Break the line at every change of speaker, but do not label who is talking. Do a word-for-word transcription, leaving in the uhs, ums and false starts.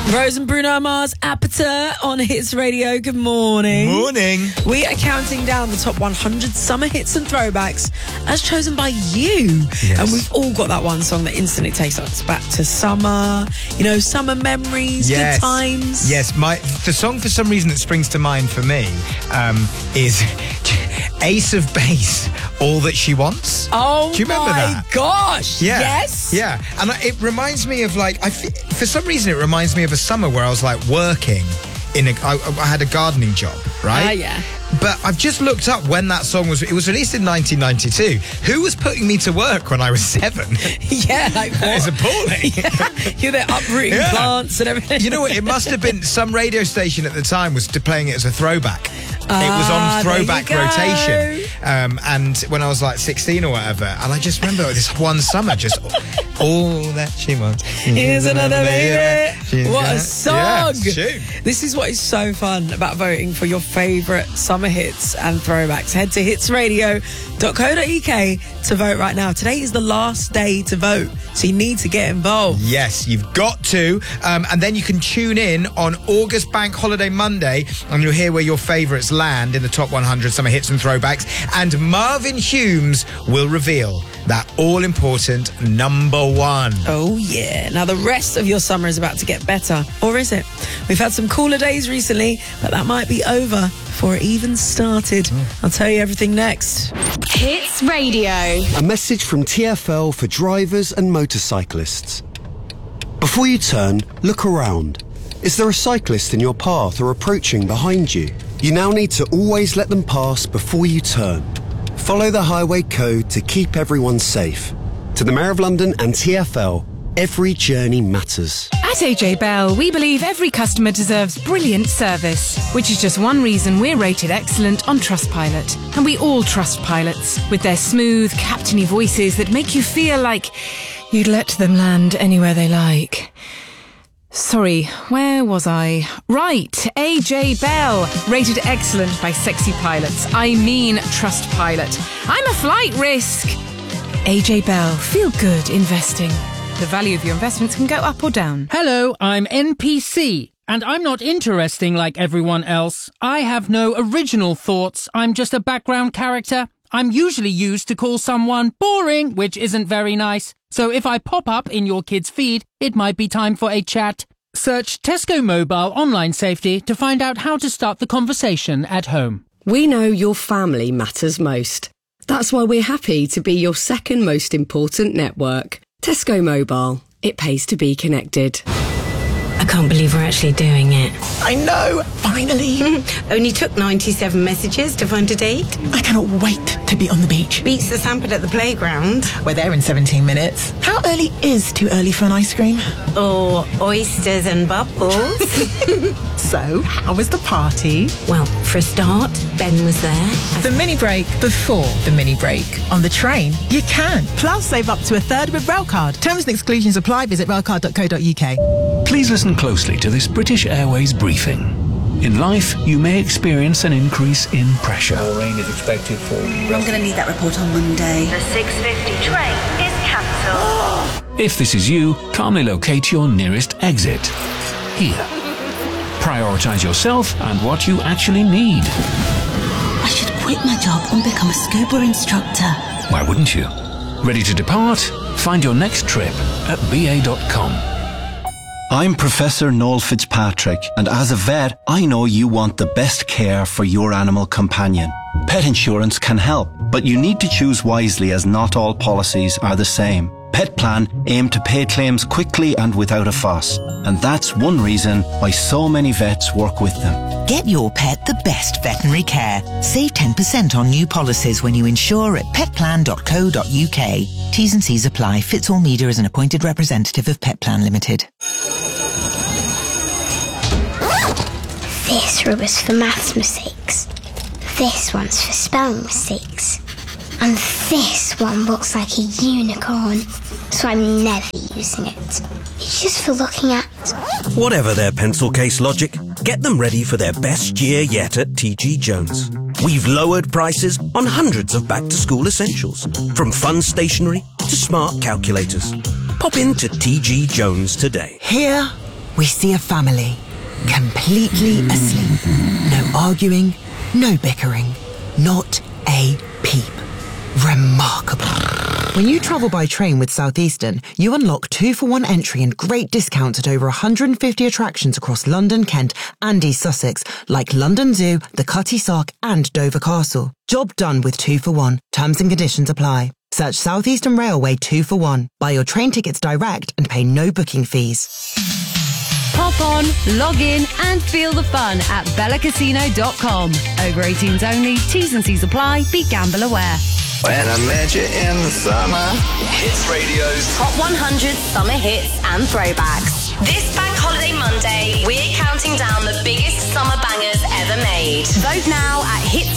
Rose and Bruno Mars, Apata on Hits Radio. Good morning.
Morning.
We are counting down the top one hundred summer hits and throwbacks as chosen by you.
Yes.
And we've all got that one song that instantly takes us back to summer, you know, summer memories,
yes.
good times.
Yes, my the song for some reason that springs to mind for me um, is Ace of Base, All That She Wants.
Oh,
do you remember
my
that?
gosh.
Yeah.
Yes.
Yeah. And it reminds me of like, I, for some reason, it reminds me of a summer where I was like working in a, I, I had a gardening job, right?
Ah, uh, yeah.
But I've just looked up when that song was, it was released in nineteen ninety-two. Who was putting me to work when I was seven?
Yeah, like what?
It's appalling.
Yeah. You're there uprooting yeah. plants and everything.
You know what? It must have been some radio station at the time was playing it as a throwback. Ah, it was on throwback rotation. Um, and when I was like sixteen or whatever, and I just remember this one summer, just all that she wants.
Here's another baby.
She's
what
got,
a song.
Yeah, tune.
This is what is so fun about voting for your favourite summer hits and throwbacks. Head to hits radio dot co dot uk to vote right now. Today is the last day to vote, so you need to get involved.
Yes, you've got to. Um, and then you can tune in on August Bank Holiday Monday, and you'll hear where your favourites land in the top one hundred summer hits and throwbacks. And Marvin Humes will reveal that all-important number one.
Oh, yeah. Now, the rest of your summer is about to get better. Or is it? We've had some cooler days recently, but that might be over before it even started. Mm. I'll tell you everything next.
Hits Radio.
A message from T F L for drivers and motorcyclists. Before you turn, look around. Is there a cyclist in your path or approaching behind you? You now need to always let them pass before you turn. Follow the highway code to keep everyone safe. To the Mayor of London and T F L, every journey matters.
At A J Bell, we believe every customer deserves brilliant service, which is just one reason we're rated excellent on Trustpilot. And we all trust pilots, with their smooth, captainy voices that make you feel like you'd let them land anywhere they like. Sorry, where was I? Right, A J Bell, rated excellent by sexy pilots. I mean Trustpilot. I'm a flight risk. A J Bell, feel good investing. The value of your investments can go up or down.
Hello, I'm N P C, and I'm not interesting like everyone else. I have no original thoughts. I'm just a background character. I'm usually used to call someone boring, which isn't very nice. So if I pop up in your kid's feed, it might be time for a chat. Search Tesco Mobile Online Safety to find out how to start the conversation at home.
We know your family matters most. That's why we're happy to be your second most important network. Tesco Mobile. It pays to be connected.
I can't believe we're actually doing it.
I know, finally.
Only took ninety-seven messages to find a date.
I cannot wait to be on the beach.
Beats the Sanford at the playground.
We're there in seventeen minutes. How early is too early for an ice cream?
Or oysters and bubbles.
So, how was the party?
Well, for a start, Ben was there.
The mini break before the mini break. On the train, you can. Plus, save up to a third with Railcard. Terms and exclusions apply. Visit railcard dot co dot uk.
Please listen closely to this British Airways briefing. In life, you may experience an increase in pressure.
More rain is expected for...
I'm going to need that report on Monday.
The six fifty train is cancelled.
If this is you, calmly locate your nearest exit. Here. Prioritise yourself and what you actually need.
I should quit my job and become a scuba instructor.
Why wouldn't you? Ready to depart? Find your next trip at b a dot com.
I'm Professor Noel Fitzpatrick, and as a vet, I know you want the best care for your animal companion. Pet insurance can help, but you need to choose wisely as not all policies are the same. Petplan aim to pay claims quickly and without a fuss, and that's one reason why so many vets work with them.
Get your pet the best veterinary care. Save ten percent on new policies when you insure at petplan dot co dot uk. T's and C's apply. Fitzall Media is an appointed representative of Petplan Limited.
This rubber's for maths mistakes. This one's for spelling mistakes. And this one looks like a unicorn, so I'm never using it. It's just for looking at.
Whatever their pencil case logic, get them ready for their best year yet at T G Jones. We've lowered prices on hundreds of back-to-school essentials, from fun stationery to smart calculators. Pop into T G Jones today.
Here
we see a family completely asleep. No arguing, no bickering, not a peep. Remarkable. When you travel by train with Southeastern, you unlock two for one entry and great discounts at over one hundred fifty attractions across London, Kent and East Sussex, like London Zoo, the Cutty Sark and Dover Castle. Job done with two for one. Terms and conditions apply. Search Southeastern Railway two for one. Buy your train tickets direct and pay no booking fees.
Pop on, log in and feel the fun at bella casino dot com. Over eighteens only, T's and C's apply, be gamble aware.
When I met you in the summer. Hits Radio's
Top one hundred Summer Hits and Throwbacks. This Bank Holiday Monday, we're counting down the biggest summer bangers ever made. Vote now at hits